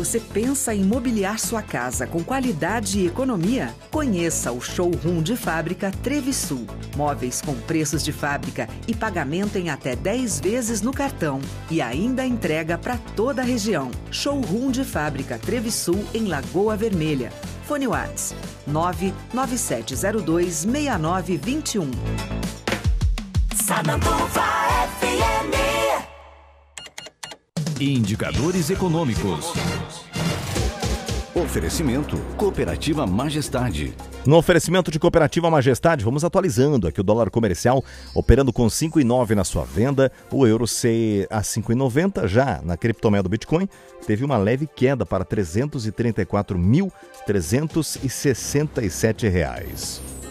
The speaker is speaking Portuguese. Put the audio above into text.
Você pensa em mobiliar sua casa com qualidade e economia? Conheça o Showroom de Fábrica Trevisul. Móveis com preços de fábrica e pagamento em até 10 vezes no cartão. E ainda entrega para toda a região. Showroom de Fábrica Trevisul em Lagoa Vermelha. Fone WhatsApp 997026921. Sananduva FM. Indicadores econômicos. Oferecimento Cooperativa Majestade. No oferecimento de Cooperativa Majestade, vamos atualizando aqui o dólar comercial, operando com 5,9 na sua venda, o euro C a 5,90, já na criptomoeda do Bitcoin, teve uma leve queda para R$ 334.367.